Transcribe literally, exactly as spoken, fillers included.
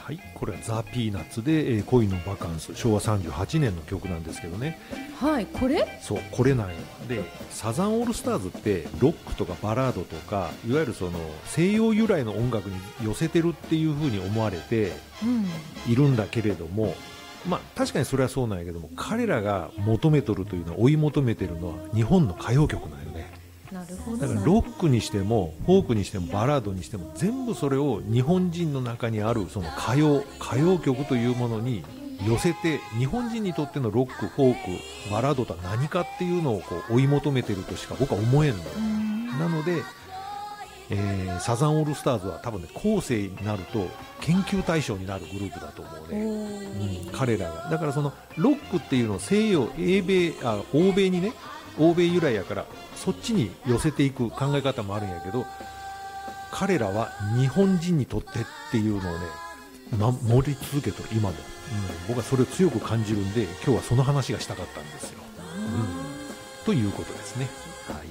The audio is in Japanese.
はい、これはザ・ピーナッツで、えー恋のバカンス、しょうわさんじゅうはちねんの曲なんですけどね。 はい、これそう、これなんよ。で、サザンオールスターズってロックとかバラードとかいわゆるその西洋由来の音楽に寄せてるっていう風に思われているんだけれども、まあ確かにそれはそうなんやけども、彼らが求めとるというのは、追い求めてるのは日本の歌謡曲なんよね。 なるほど。 だからロックにしてもフォークにしてもバラードにしても全部それを日本人の中にあるその歌謡歌謡曲というものに寄せて、日本人にとってのロック、フォーク、バラードとは何かっていうのをこう追い求めてるとしか僕は思えんの。なので、えーサザンオールスターズは多分ね、後世になると研究対象になるグループだと思うね、うん、彼らが。だからそのロックっていうのを西洋、英米、あ、欧米にね、欧米由来やからそっちに寄せていく考え方もあるんやけど、彼らは日本人にとってっていうのをね、守り続けてる今でも、うん、僕はそれを強く感じるんで、今日はその話がしたかったんですよ、うん、ということですね。はい。